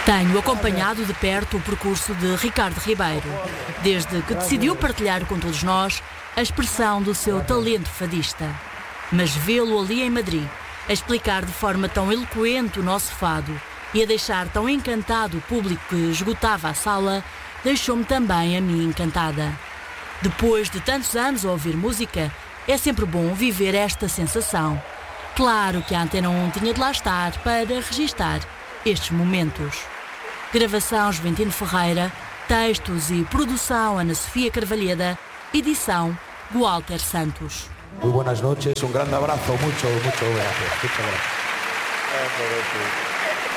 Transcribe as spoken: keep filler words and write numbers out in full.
Tenho acompanhado de perto o percurso de Ricardo Ribeiro, desde que decidiu partilhar com todos nós a expressão do seu talento fadista. Mas vê-lo ali em Madrid, a explicar de forma tão eloquente o nosso fado e a deixar tão encantado o público que esgotava a sala, deixou-me também a mim encantada. Depois de tantos anos a ouvir música, é sempre bom viver esta sensação. Claro que a Antena um tinha de lá estar para registar estes momentos. Gravação Juventino Ferreira, textos e produção Ana Sofia Carvalheda, edição Walter Santos. Muy buenas noches, un grande abrazo, mucho, mucho gracias. Muchas gracias.